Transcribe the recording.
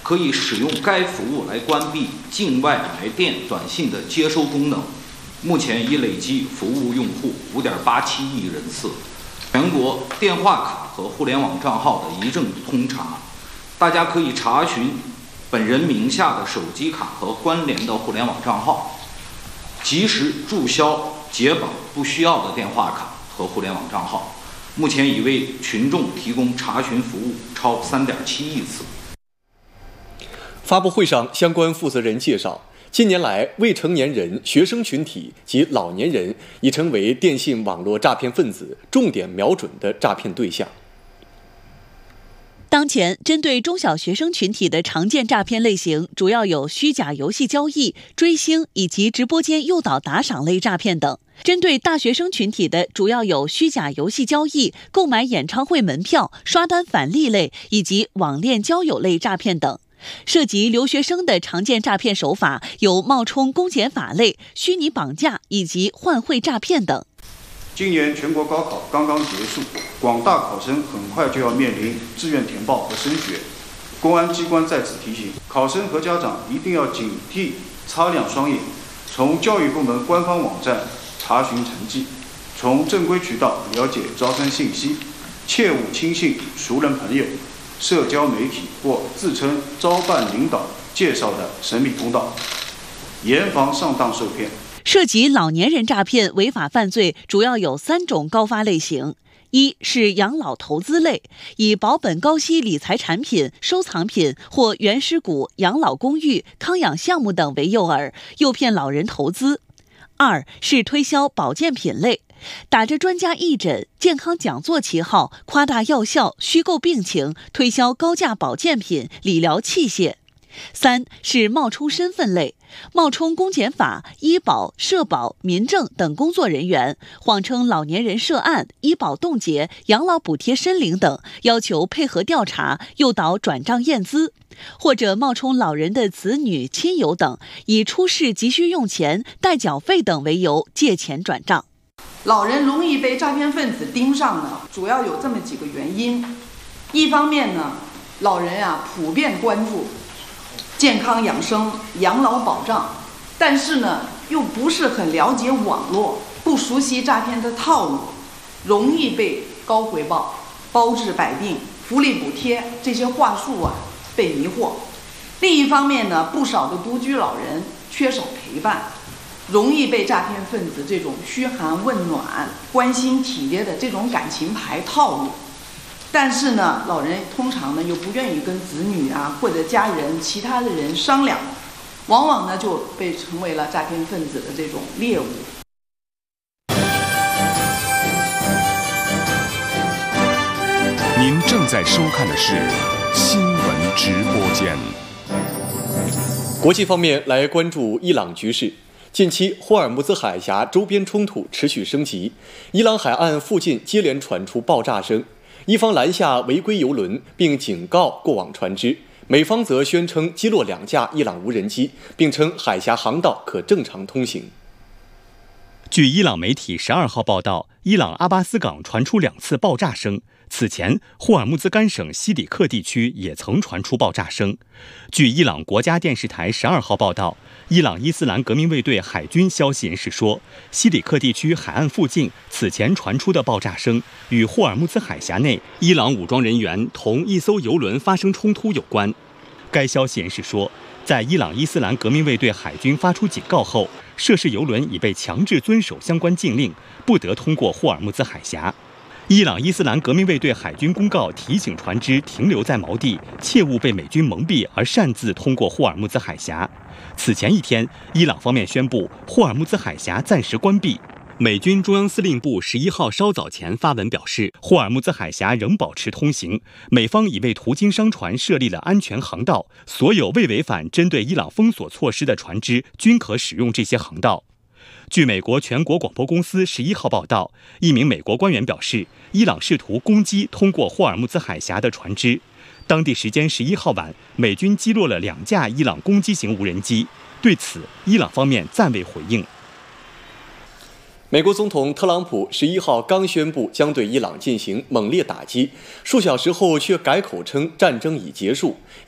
可以使用该服务来关闭境外来电短信的接收功能。目前已累计服务用户5.87亿人次。全国电话卡和互联网账号的一证通查，大家可以查询本人名下的手机卡和关联的互联网账号，及时注销解绑不需要的电话卡和互联网账号。目前已为群众提供查询服务超3.7亿次。 发布会上，相关负责人介绍，近年来，未成年人、学生群体及老年人已成为电信网络诈骗分子重点瞄准的诈骗对象。 当前，针对中小学生群体的常见诈骗类型，主要有虚假游戏交易、追星以及直播间诱导打赏类诈骗等；针对大学生群体的，主要有虚假游戏交易、购买演唱会门票、刷单返利类以及网恋交友类诈骗等。涉及留学生的常见诈骗手法有冒充公检法类、虚拟绑架以及换汇诈骗等。 今年全国高考刚刚结束，广大考生很快就要面临志愿填报和升学。公安机关在此提醒考生和家长一定要警惕，擦亮双眼，从教育部门官方网站查询成绩，从正规渠道了解招生信息，切勿轻信熟人朋友、社交媒体或自称招办领导介绍的神秘通道，严防上当受骗。 涉及老年人诈骗违法犯罪主要有3种高发类型：一是养老投资类，以保本高息理财产品、收藏品或原始股、养老公寓、康养项目等为诱饵，诱骗老人投资；二是推销保健品类，打着专家义诊、健康讲座旗号，夸大药效、虚构病情，推销高价保健品、理疗器械；三是冒充身份类，冒充公检法、医保、社保、民政等工作人员，谎称老年人涉案、医保冻结、养老补贴申领等，要求配合调查，诱导转账验资；或者冒充老人的子女、亲友等，以出示急需用钱、代缴费等为由借钱转账。 老人容易被诈骗分子盯上呢，主要有这么几个原因。一方面呢，老人普遍关注健康养生、养老保障，但是呢，又不是很了解网络，不熟悉诈骗的套路，容易被高回报、包治百病、福利补贴这些话术被迷惑。另一方面呢，不少的独居老人缺少陪伴，容易被诈骗分子这种嘘寒问暖、关心体贴的这种感情牌套路。但是呢，老人通常呢又不愿意跟子女或者家人、其他的人商量，往往呢就被成为了诈骗分子的这种猎物。 您正在收看的是新闻直播间。 国际方面，来关注伊朗局势。近期，霍尔木兹海峡周边冲突持续升级，伊朗海岸附近接连传出爆炸声。伊方拦下违规油轮，并警告过往船只；美方则宣称击落2架伊朗无人机，并称海峡航道可正常通行。 据伊朗媒体12号报道，伊朗阿巴斯港传出2次爆炸声。此前，霍尔木兹干省西里克地区也曾传出爆炸声。据伊朗国家电视台12号报道，伊朗伊斯兰革命卫队海军消息人士说，西里克地区海岸附近此前传出的爆炸声与霍尔木兹海峡内伊朗武装人员同一艘油轮发生冲突有关。该消息人士说，在伊朗伊斯兰革命卫队海军发出警告后，涉事油轮已被强制遵守相关禁令，不得通过霍尔木兹海峡。伊朗伊斯兰革命卫队海军公告提醒船只停留在锚地，切勿被美军蒙蔽而擅自通过霍尔木兹海峡。此前一天，伊朗方面宣布霍尔木兹海峡暂时关闭。美军中央司令部11号稍早前发文表示，霍尔木兹海峡仍保持通行，美方已为途经商船设立了安全航道，所有未违反针对伊朗封锁措施的船只均可使用这些航道。据美国全国广播公司11号报道，一名美国官员表示，伊朗试图攻击通过霍尔木兹海峡的船只。当地时间11号晚，美军击落了2架伊朗攻击型无人机。对此，伊朗方面暂未回应。 美国总统特朗普11号刚宣布将对伊朗进行猛烈打击，数小时后却改口称战争已结束。